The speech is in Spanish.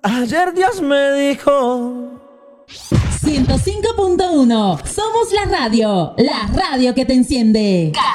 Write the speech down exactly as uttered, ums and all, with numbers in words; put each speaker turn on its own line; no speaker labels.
Ayer Dios me dijo.
ciento cinco punto uno. Somos la radio. La radio que te enciende.